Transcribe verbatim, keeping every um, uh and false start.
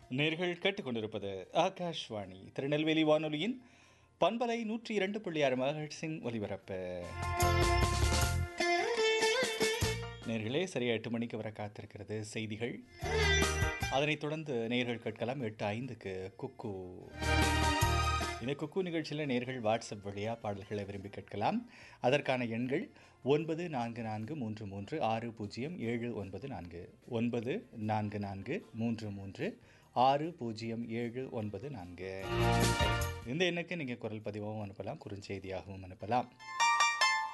நேர்கள் கேட்டுக்கொண்டிருப்பது ஆகாஷ்வாணி திருநெல்வேலி வானொலியின் பண்பலை நூற்றி இரண்டு புள்ளி ஆறு மகட்சின் ஒலிபரப்பு. நேர்களே, சரியா எட்டு மணிக்கு வர காத்திருக்கிறது செய்திகள். அதனைத் தொடர்ந்து நேர்கள் கேட்கலாம் எட்டு ஐந்துக்கு குக்கு. இந்த குக்கு நிகழ்ச்சியில் நேர்கள் வாட்ஸ்அப் வழியாக பாடல்களை விரும்பி கேட்கலாம். அதற்கான எண்கள் ஒன்பது நான்கு நான்கு மூன்று மூன்று ஆறு பூஜ்ஜியம் ஏழு ஒன்பது நான்கு ஒன்பது நான்கு நான்கு மூன்று மூன்று ஆறு பூஜ்ஜியம் ஏழு ஒன்பது நான்கு. இந்த எண்ணுக்கு நீங்கள் குரல் பதிவாகவும் அனுப்பலாம், குறுஞ்செய்தியாகவும் அனுப்பலாம்.